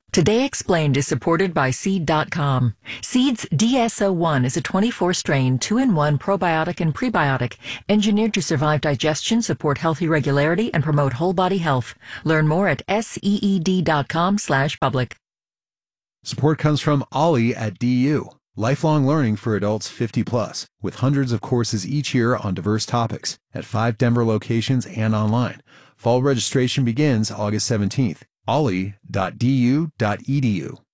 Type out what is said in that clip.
Today Explained is supported by Seed.com. Seed's DSO1 is a 24-strain, 2-in-1 probiotic and prebiotic engineered to survive digestion, support healthy regularity, and promote whole body health. Learn more at seed.com/public. Support comes from Ollie at DU, lifelong learning for adults 50 plus, with hundreds of courses each year on diverse topics at 5 Denver locations and online. Fall registration begins August 17th. ollie.du.edu.